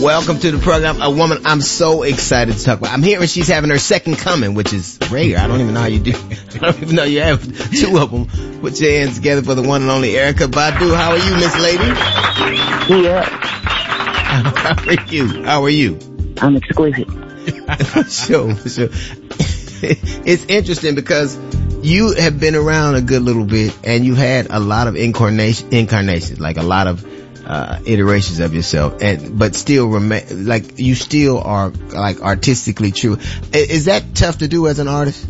Welcome to the program. A woman I'm so excited to talk about. I'm hearing she's having her second coming, which is rare. I don't even know how you do. I don't even know you have two of them. Put your hands together for the one and only Erykah Badu. How are you, Miss Lady? Yeah. How are you? I'm exquisite. Sure. It's interesting because you have been around a good little bit and you had a lot of incarnations, like a lot of iterations of yourself, but still remain, like you still are like artistically true. Is that tough to do as an artist?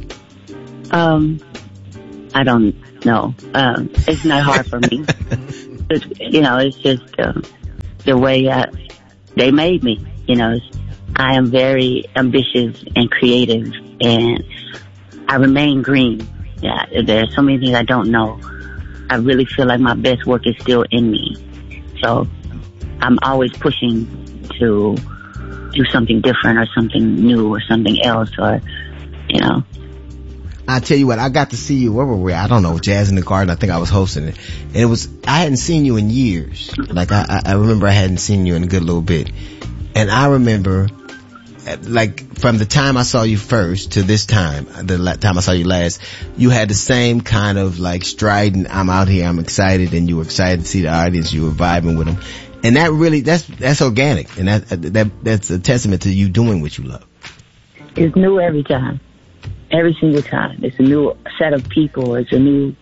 I don't know. It's not hard for me. It's just the way they made me. I am very ambitious and creative, and I remain green. Yeah, there's so many things I don't know. I really feel like my best work is still in me. So I'm always pushing to do something different or something new or something else, or, I tell you what, I got to see you, where were we? I don't know, Jazz in the Garden. I think I was hosting it. And I hadn't seen you in years. Like, I remember I hadn't seen you in a good little bit. And I remember, like, from the time I saw you first to this time, the time I saw you last, you had the same kind of like strident, I'm out here, I'm excited, and you were excited to see the audience, you were vibing with them. And that really, that's organic. And that's a testament to you doing what you love. It's new every time. Every single time. It's a new set of people. It's a new,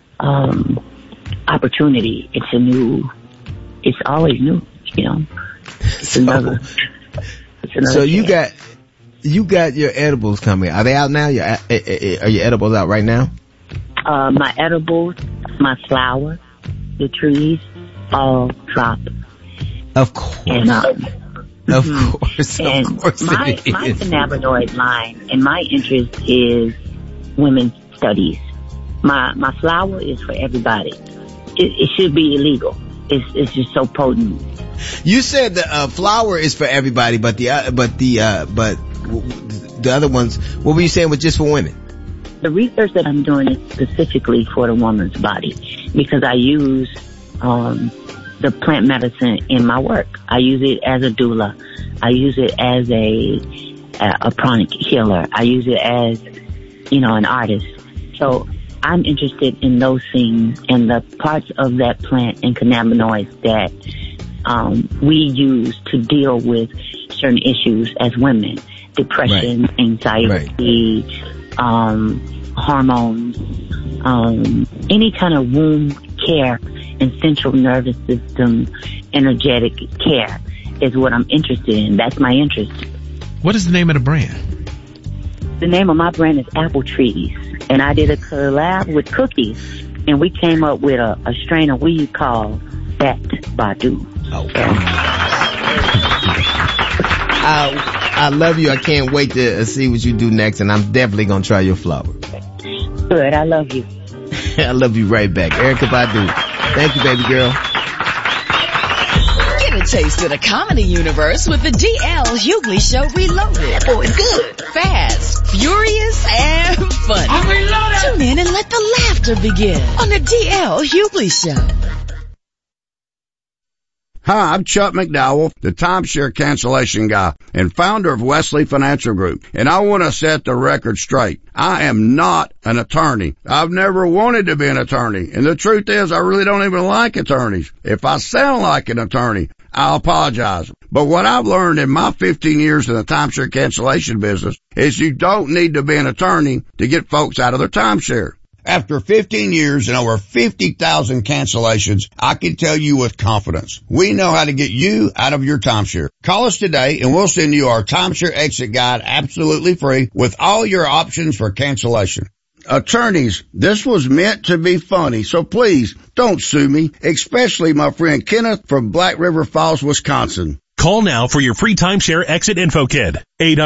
opportunity. It's always new, It's another. So you got your edibles coming. Are they out now? Are your edibles out right now? My edibles, my flower, the trees, all drop. Of course. And, of course. My cannabinoid line and my interest is women's studies. My flower is for everybody. It should be illegal. It's just so potent. You said the flower is for everybody, but the other ones, what were you saying, was just for women? The research that I'm doing is specifically for the woman's body, because I use the plant medicine in my work. I use it as a doula. I use it as a pranic healer. I use it as, an artist. So I'm interested in those things and the parts of that plant and cannabinoids that we use to deal with certain issues as women. Depression, right. Anxiety, right. Hormones, any kind of womb care and central nervous system energetic care is what I'm interested in. That's my interest. What is the name of the brand? The name of my brand is Apple Trees, and I did a collab with Cookies, and we came up with a strain of weed called Bat Badu. Oh. I love you. I can't wait to see what you do next, and I'm definitely going to try your flower. Good. I love you. I love you right back. Erykah Badu. Thank you, baby girl. Get a taste of the comedy universe with the DL Hughley Show Reloaded. Oh, it's good, fast, furious, and funny. I'm reloaded. Tune in and let the laughter begin on the DL Hughley Show. Hi, I'm Chuck McDowell, the timeshare cancellation guy and founder of Wesley Financial Group, and I want to set the record straight. I am not an attorney. I've never wanted to be an attorney, and the truth is I really don't even like attorneys. If I sound like an attorney, I apologize. But what I've learned in my 15 years in the timeshare cancellation business is you don't need to be an attorney to get folks out of their timeshare. After 15 years and over 50,000 cancellations, I can tell you with confidence, we know how to get you out of your timeshare. Call us today and we'll send you our timeshare exit guide absolutely free with all your options for cancellation. Attorneys, this was meant to be funny, so please don't sue me, especially my friend Kenneth from Black River Falls, Wisconsin. Call now for your free timeshare exit info kit.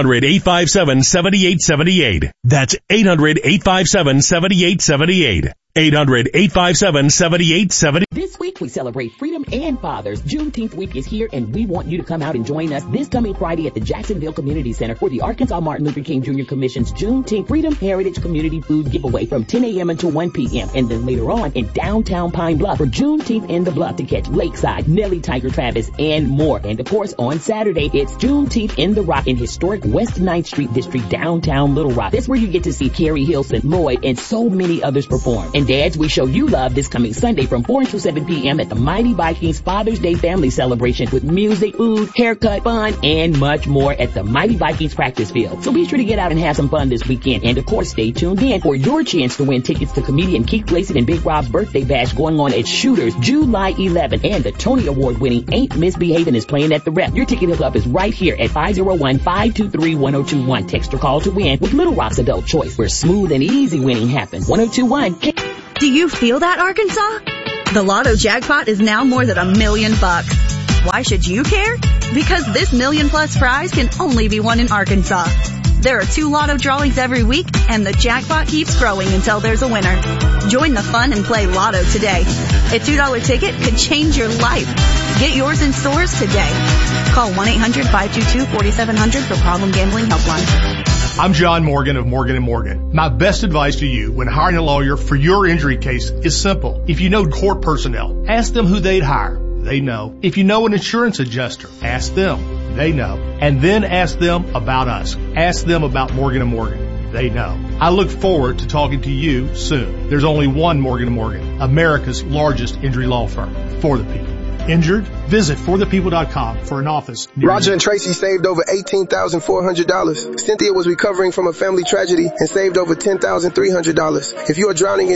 800-857-7878. That's 800-857-7878. 800-857-7870. This week we celebrate freedom and fathers. Juneteenth week is here and we want you to come out and join us this coming Friday at the Jacksonville Community Center for the Arkansas Martin Luther King Jr. Commission's Juneteenth Freedom Heritage Community Food Giveaway from 10 a.m. until 1 p.m. And then later on in downtown Pine Bluff for Juneteenth in the Bluff to catch Lakeside, Nellie, Tiger Travis, and more. And of course on Saturday it's Juneteenth in the Rock in historic West 9th Street District, downtown Little Rock. That's where you get to see Carrie Hilson, Lloyd, and so many others perform. And dads, we show you love this coming Sunday from 4 until 7 p.m. at the Mighty Vikings Father's Day Family Celebration with music, food, haircut, fun, and much more at the Mighty Vikings practice field. So be sure to get out and have some fun this weekend. And of course, stay tuned in for your chance to win tickets to comedian Keith Lacey and Big Rob's birthday bash going on at Shooters July 11th. And the Tony Award winning Ain't Misbehaving is playing at the Rep. Your ticket hookup is right here at 501-523-1021. Text or call to win with Little Rock's Adult Choice, where smooth and easy winning happens. 1021. Do you feel that, Arkansas? The Lotto jackpot is now more than $1 million. Why should you care? Because this $1 million+ prize can only be won in Arkansas. There are 2 Lotto drawings every week, and the jackpot keeps growing until there's a winner. Join the fun and play Lotto today. A $2 ticket could change your life. Get yours in stores today. Call 1-800-522-4700 for Problem Gambling Helpline. I'm John Morgan of Morgan & Morgan. My best advice to you when hiring a lawyer for your injury case is simple. If you know court personnel, ask them who they'd hire. They know. If you know an insurance adjuster, ask them. They know. And then ask them about us. Ask them about Morgan & Morgan. They know. I look forward to talking to you soon. There's only one Morgan & Morgan, America's largest injury law firm, for the people. Injured? Visit forthepeople.com for an office. Roger and Tracy saved over $18,400. Cynthia was recovering from a family tragedy and saved over $10,300. If you are drowning in